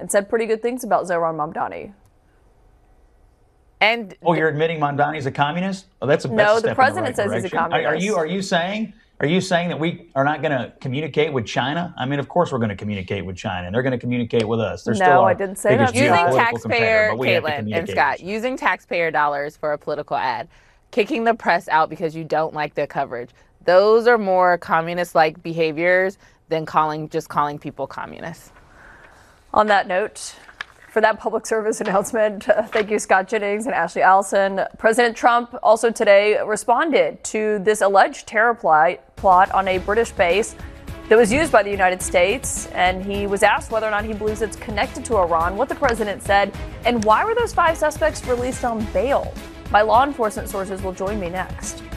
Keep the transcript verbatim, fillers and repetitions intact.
and said pretty good things about Zohran Mamdani. And oh, you're admitting Mamdani's a communist? Oh, that's a no. that's a The step president in the right says he's a direction. communist. Are, are you are you saying are you saying that we are not going to communicate with China? I mean, of course we're going to communicate with China, and they're going to communicate with us. They're no, still our I didn't say that. Using geopolitical taxpayer, competitor, but we have to Caitlin and communicate Scott, with China. using taxpayer dollars for a political ad, kicking the press out because you don't like their coverage. Those are more communist-like behaviors than calling just calling people communists. On that note, for that public service announcement, uh, thank you, Scott Jennings and Ashley Allison. President Trump also today responded to this alleged terror plot, plot on a British base that was used by the United States, and he was asked whether or not he believes it's connected to Iran, what the president said, and why were those five suspects released on bail? My law enforcement sources will join me next.